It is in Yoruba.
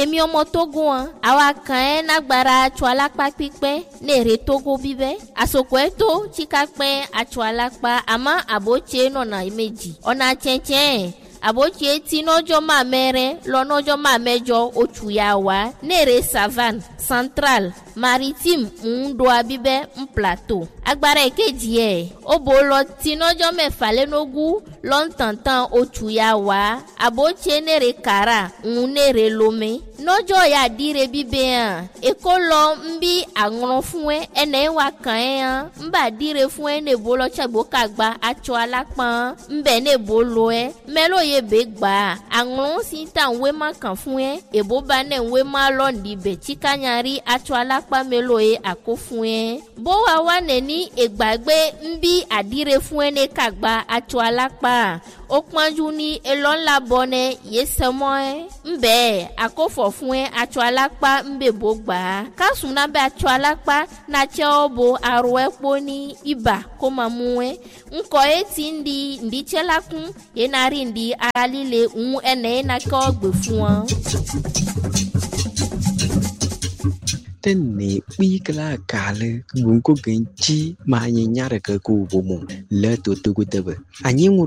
yemi omo Togo awa kan na gbara atwalakpa pipe ne re Togo bibe asoko eto chikakpe atwalakpa ama aboche no na imeji ona chenchen aboche ti nojo ma mere lo nojo ma mejo ochuyawa nere savane central maritime ndo abibe plateau agbara ekeji obolo ti nojo mefa lenogu lo ntantan ochuyawa aboche nere kara nere lome nojo ya dire bibe ekolo mbi agron fun ene wa kan mba dire fun ne bolo chagbo kagba acho alapa mbe ne bolo melo ye begba agron si tan we ma kan fun ebo ba ne we ma lo ndi be chikanyari acho alapa melo akofun bo wa ne ni egbagbe mbi adire fun ne kagba acho alapa okpanju ni elon la bone yesemo mbe akofo fún acho alapa mbe bogba kasuna be acho alapa na cheobo aro epo ni iba ko mamu nko eti ndi chelakun yenari ndi aralile ene na ko gbe fún Tene pikla kale gunko genchi ma nyanya re ko bomo le to to go tebe anyi